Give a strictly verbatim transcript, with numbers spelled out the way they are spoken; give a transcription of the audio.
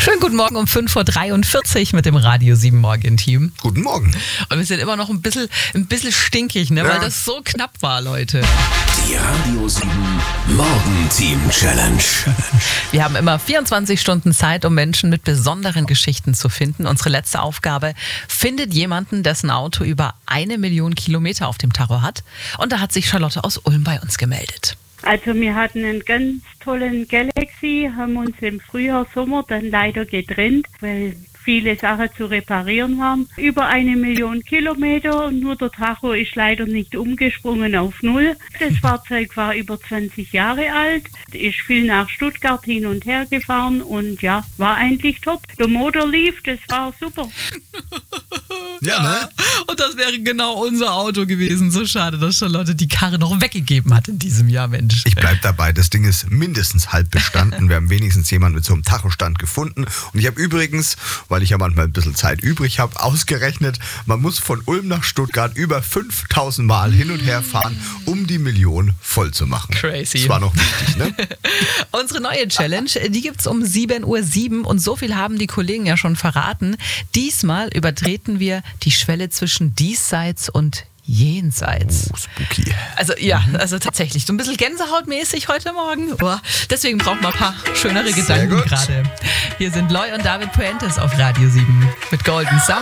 Schönen guten Morgen um fünf Uhr dreiundvierzig mit dem Radio sieben Morgen-Team. Guten Morgen. Und wir sind immer noch ein bisschen, ein bisschen stinkig, ne? Ja. Weil das so knapp war, Leute. Die Radio sieben Morgen-Team Challenge. Wir haben immer vierundzwanzig Stunden Zeit, um Menschen mit besonderen Geschichten zu finden. Unsere letzte Aufgabe: findet jemanden, dessen Auto über eine Million Kilometer auf dem Tacho hat. Und da hat sich Charlotte aus Ulm bei uns gemeldet. Also wir hatten einen ganz tollen Galaxy, haben uns im Frühjahr, Sommer dann leider getrennt, weil viele Sachen zu reparieren waren. Über eine Million Kilometer und nur der Tacho ist leider nicht umgesprungen auf Null. Das Fahrzeug war über zwanzig Jahre alt, ist viel nach Stuttgart hin und her gefahren und ja, war eigentlich top. Der Motor lief, das war super. Ja, ne? Und das wäre genau unser Auto gewesen. So schade, dass Charlotte die Karre noch weggegeben hat in diesem Jahr, Mensch. Ich bleib dabei, das Ding ist mindestens halb bestanden. Wir haben wenigstens jemanden mit so einem Tachostand gefunden. Und ich habe übrigens, weil ich ja manchmal ein bisschen Zeit übrig habe, ausgerechnet, man muss von Ulm nach Stuttgart über fünftausend Mal hin und her fahren, um die Million voll zu machen. Crazy. Das war noch wichtig, ne? Unsere neue Challenge, die gibt's um sieben Uhr sieben und so viel haben die Kollegen ja schon verraten. Diesmal übertreten wir die Schwelle zwischen diesseits und jenseits. Oh, spooky. Also ja, also tatsächlich so ein bisschen gänsehautmäßig heute Morgen. Oh, deswegen brauchen wir ein paar schönere Sehr Gedanken gut. gerade. Hier sind Loy und David Puentes auf Radio sieben mit Golden Summer.